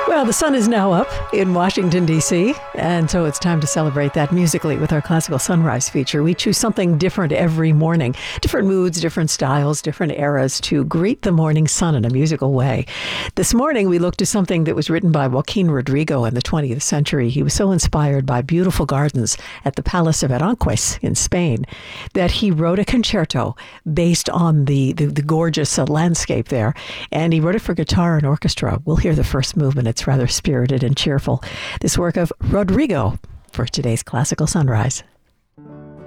Well, the sun is now up in Washington, D.C., and so it's time to celebrate that musically with our Classical Sunrise feature. We choose something different every morning, different moods, different styles, different eras to greet the morning sun in a musical way. This morning, we looked at something that was written by Joaquin Rodrigo in the 20th century. He was so inspired by beautiful gardens at the Palace of Aranjuez in Spain that he wrote a concerto based on the gorgeous landscape there, and he wrote it for guitar and orchestra. We'll hear the first movement. It's rather spirited and cheerful. This work of Rodrigo for today's Classical Sunrise.